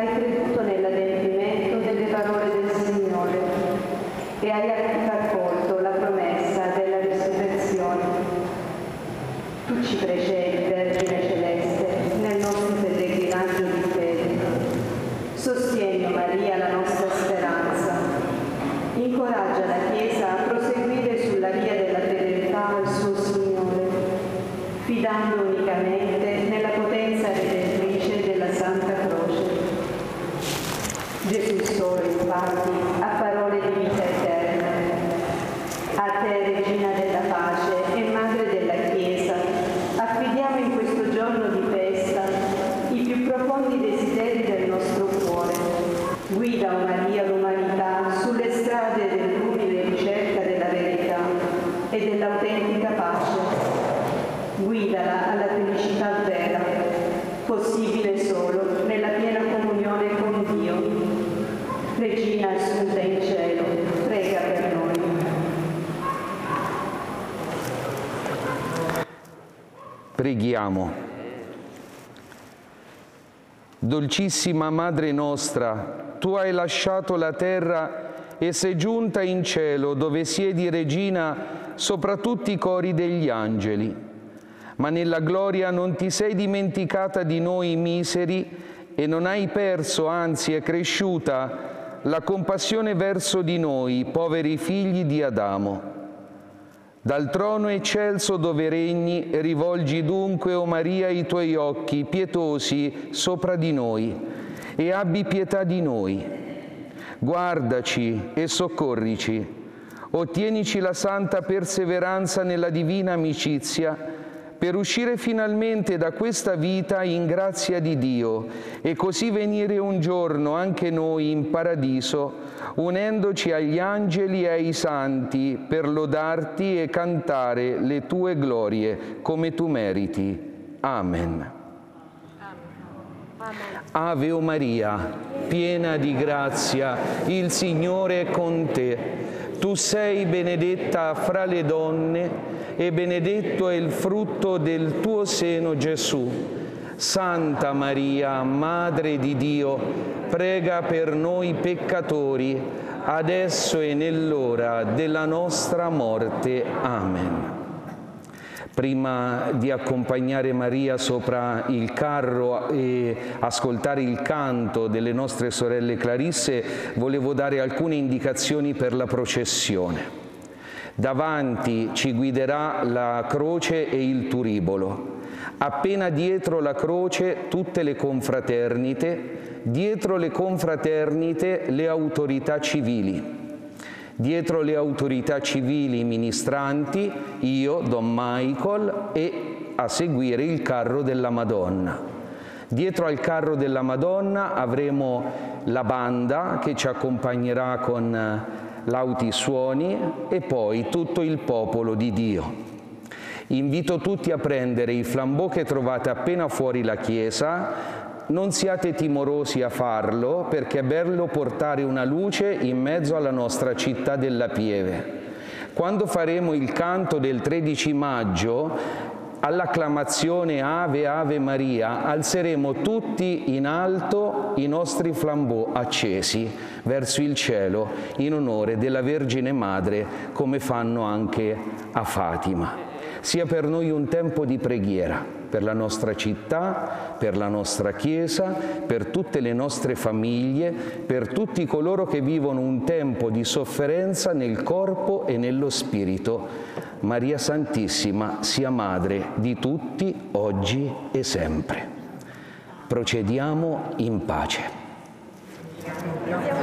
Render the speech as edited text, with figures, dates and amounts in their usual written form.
hai creduto nell'adempimento delle parole del Signore e hai accolto la promessa della risurrezione. Tu ci precedi, Vergine Celeste, nel nostro pellegrinaggio di fede. Sostieni, Maria, la nostra speranza. Incoraggia la Chiesa a proseguire sulla via della fedeltà al suo Signore, fidando unicamente nella potenza redentrice della Santa Croce. Gesù solo, infatti, ha parole di vita eterna. A te, Regina della pace e Madre della Chiesa, affidiamo in questo giorno di festa i più profondi desideri del nostro cuore. Guida, o Maria, l'umanità sulle strade dell'umile ricerca della verità e dell'autentica pace. Guidala alla felicità vera, possibile solo nella piena comunione con Dio. Regina assunta in cielo, prega per noi. Preghiamo. Dolcissima Madre nostra, tu hai lasciato la terra e sei giunta in cielo, dove siedi regina sopra tutti i cori degli angeli. Ma nella gloria non ti sei dimenticata di noi miseri e non hai perso, anzi è cresciuta, la compassione verso di noi, poveri figli di Adamo. Dal trono eccelso dove regni, rivolgi dunque, o Maria, i tuoi occhi pietosi sopra di noi e abbi pietà di noi. Guardaci e soccorrici. Ottienici la santa perseveranza nella divina amicizia per uscire finalmente da questa vita in grazia di Dio e così venire un giorno anche noi in paradiso, unendoci agli angeli e ai santi per lodarti e cantare le tue glorie come tu meriti. Amen. Ave o Maria, piena di grazia, il Signore è con te. Tu sei benedetta fra le donne e benedetto è il frutto del tuo seno, Gesù. Santa Maria, Madre di Dio, prega per noi peccatori, adesso e nell'ora della nostra morte. Amen. Prima di accompagnare Maria sopra il carro e ascoltare il canto delle nostre sorelle Clarisse, volevo dare alcune indicazioni per la processione. Davanti ci guiderà la croce e il turibolo. Appena dietro la croce tutte le confraternite, dietro le confraternite le autorità civili. Dietro le autorità civili ministranti, io, Don Michael, e a seguire il carro della Madonna. Dietro al carro della Madonna avremo la banda che ci accompagnerà con lauti suoni e poi tutto il popolo di Dio. Invito tutti a prendere i flambò che trovate appena fuori la chiesa. Non siate timorosi a farlo, perché è bello portare una luce in mezzo alla nostra città della Pieve. Quando faremo il canto del 13 maggio, all'acclamazione Ave Ave Maria, alzeremo tutti in alto i nostri flambò accesi verso il cielo in onore della Vergine Madre, come fanno anche a Fatima. Sia per noi un tempo di preghiera, per la nostra città, per la nostra Chiesa, per tutte le nostre famiglie, per tutti coloro che vivono un tempo di sofferenza nel corpo e nello spirito. Maria Santissima sia Madre di tutti, oggi e sempre. Procediamo in pace.